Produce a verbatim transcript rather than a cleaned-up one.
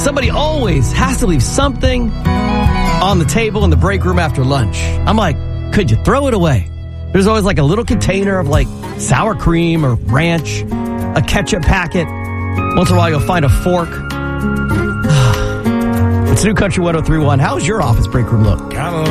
somebody always has to leave something on the table in the break room after lunch. I'm like, could you throw it away? There's always like a little container of like sour cream or ranch, a ketchup packet. Once in a while, you'll find a fork. It's New Country one oh three point one. How's your office break room look?